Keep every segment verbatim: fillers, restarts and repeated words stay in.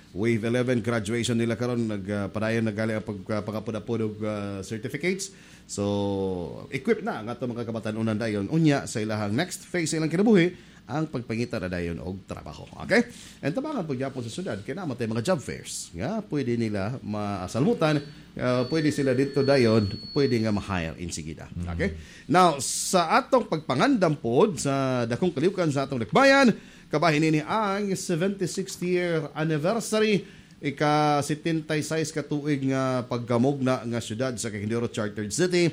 Wave eleven graduation nila karon nagpadayon uh, nagali ang pagpangapod-apod og uh, certificates. So equipped na ang ato mga kabatan-unan dayon unya sa ilahang next phase ilang kinabuhi ang pagpangita na dayon og trabaho. Okay? And tabangan pagyapon sa syudad kay namatay mga job fairs. Nga pwede nila masalmutan, uh, pwede sila dito dayon, pwede nga ma-hire insigida. Okay? Now sa atong pagpangandam pod sa dakong kalihukan sa atong dakbayan, kabahin ini ang seventy-sixth year anniversary ika-setenta-sais ka tuig nga paggamog na nga syudad sa Cagayan Chartered City.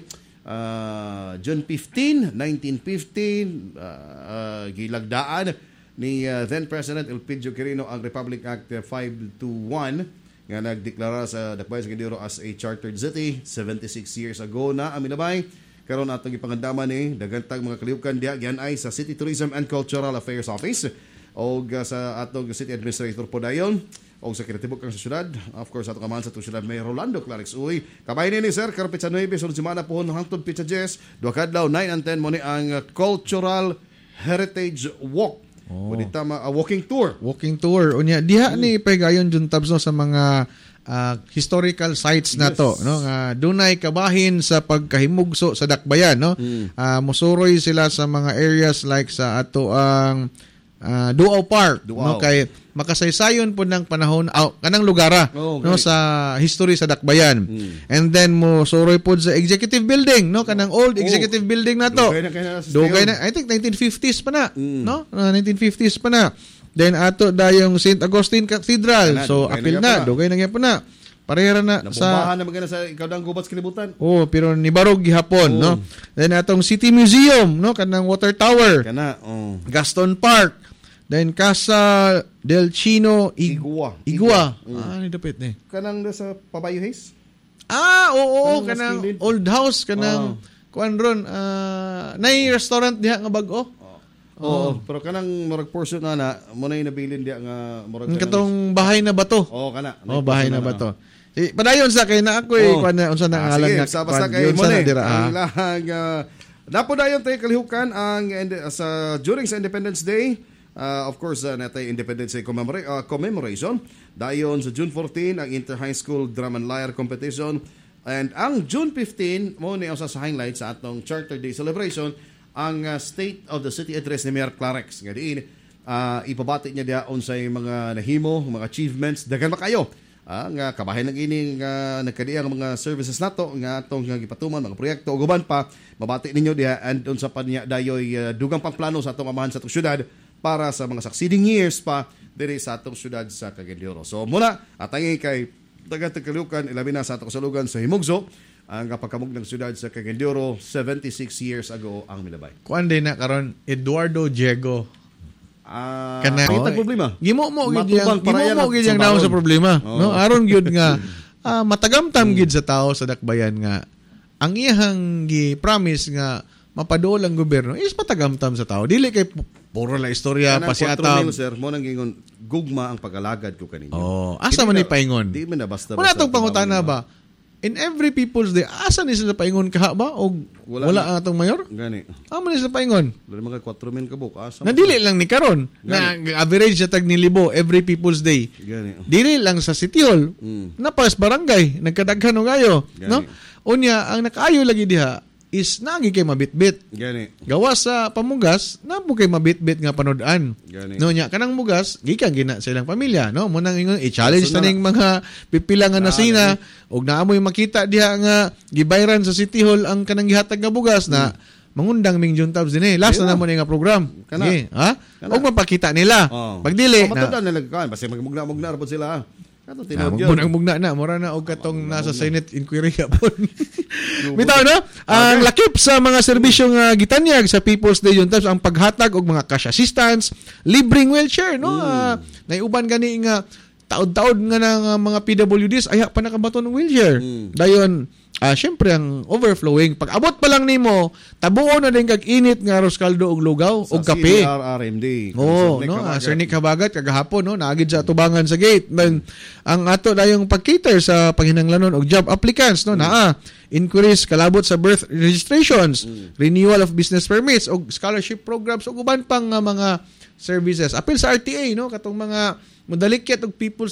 Uh, June fifteenth, nineteen fifteen, uh, uh, gilagdaan ni uh, then President Elpidio Quirino ang Republic Act five twenty-one nga nagdeklara sa dakbayan sa Cagayan as a chartered city seventy-six years ago na ang minabay. Karon atong ipangandaman ni dagantang mga kalihukan diha gian ay sa City Tourism and Cultural Affairs Office o sa atong City Administrator po dayon o sa kinatibok kang sa syudad. Of course, ato kaman sa itong syudad may Rolando Clarix Uy. Kabahin ni Sir, karong pitsa nine, sunod semana po hangtod pitsa Jess, duha kadlaw nine and ten mo ni ang Cultural Heritage Walk. Oh. Pwede tama, a walking tour. Walking tour. Unya, diha hmm. ni Pegayon Jun Tabs no, sa mga uh, historical sites na to. Yes. No? Uh, dunay kabahin sa pagkahimugso sa dakbayan. No? Hmm. Uh, musuroy sila sa mga areas like sa ato ang uh, Duaw Park. Duaw. No? Kay makasaysayon po ng panahon oh, kanang lugara oh, no sa history sa dakbayan. Mm. And then mo suroy po sa executive building no kanang old oh. executive building na to. Dugay na, na I think nineteen fifties pa na mm. no uh, nineteen fifties pa na. Then ato dayong Saint Augustine Cathedral. Na, so apil na, dugay na gyud po na. Parehara na sa na magana sa ikaw dang gubat sa kalibutan. Oh, pero ni barog gihapon oh. no. Then atong City Museum no kanang water tower. Kana oh. Gaston Park. Then Casa del Chino Ig- Igua. Igua. Mm. Ah, ni dapit ni. Kanang sa Pabayo Hayes? Ah, oo, kanang, kanang old house kanang oh. kuan ron uh, nay restaurant diha nga bag-o. Oo, oh. oh. Pero kanang murag portion na na mo nay nabilin diha nga murag katong bahay na bato. Oo, oh, kana. Oh, bahay na, na bato. Si padayon sa kay na ako oh. kuan na unsa na ngalan nga. Sige, basta kay mo ni. Ang ilang uh, napodayon tay kalihukan ang uh, sa during sa Independence Day. Uh, of course, uh, natay Independence Day commemora- uh, commemoration. Dayon sa June fourteenth, ang Inter-High School Drum and Lyre Competition. And ang June fifteenth, mo ni usa sa highlight sa atong Charter Day celebration, ang uh, State of the City Address ni Mayor Clarix. Nga diin, uh, ipabati niya diya unsay mga nahimo, mga achievements, dagan ba kayo? Uh, nga kabahin ng ining uh, nagkadiang mga services nato nga atong nga gipatuman mga proyekto ug uban pa mabati ninyo diha and unsa pa niya dayoy uh, dugang pangplano sa atong amahan sa atong syudad para sa mga succeeding years pa diri sa atong syudad sa Cagayan de Oro. So muna atangi kay daghang kalukan ilabi na sa atong kasalugan sa Himugso ang pagkamug ng syudad sa Cagayan de Oro seventy-six years ago ang milabay. Kuan din na karon Eduardo Diego. Ah, kana kita problema. Gimo mo gid yang gimo mo gid yang naon sa problema, oh. no? Aron gyud nga uh, matagamtam gid sa tao sa dakbayan nga ang iyang gi-promise nga mapaduol ang gobyerno is matagamtam sa tao. Dili kay puro la istorya pasiatam. Sir, mo nang gingon gugma ang pag-alagad ko kaninyo. Oh, asa man ni paingon? Di man na basta. Wala tong pangutana ba? In every People's Day, asa ni sila paingon kaha ba o wala, wala ang atong mayor? Gani. Amo ni sila paingon? Wala mga four men kabuk. Asa? Nadili lang ni karon. Na average sa tag ni libo every People's Day. Gani. Dili lang sa City Hall. Mm. Napas barangay, nagkadaghan og ayo, no? Unya ang nakaayo lagi diha is nagi kay mabitbit. Gani. Gawas sa pamugas, napo kay mabitbit nga panood-an. No nya kanang mugas, gikan gina sa ilang pamilya, no? Mo nang ingon i-challenge so, taning mga pipila nga nasina og naamoy makita diha nga gibayran sa City Hall ang kanang gihatag nga bugas na hmm. mangundang Ming Jun Tabs dinhi. Last na namo ni nga program. Sige, ha? Og mapakita nila. Oh. Pagdili na. Matudan nila kan basta magmugna-mugna ra pud sila. Ato tinod yun. Mugna mugna na mura na og katong nasa Senate inquiry yapon. Bitaw na ang lakip sa mga serbisyong uh, gitanyag sa People's Day Jun Tabs ang paghatag og mga cash assistance, libreng wheelchair, no? Mm. Uh, naiuban gani nga taod-taod nga ng uh, mga P W Ds aya pa nakabato ng wheelchair. Mm. Dayon Ah, uh, syempre ang overflowing pag abot pa lang nimo tabuon na din kag init nga arroz caldo og lugaw og kape. Sa R R M D. Oh, no, uh, Sir Nick Habagat kagahapon no naagid sa tubangan sa gate. Man, ang ato dayong pag-cater sa panghinanglanon og job applicants no mm. naa increase kalabot sa birth registrations, mm. renewal of business permits og scholarship programs ug uban pang uh, mga services. Apil sa R T A no katong mga modalikyat og people's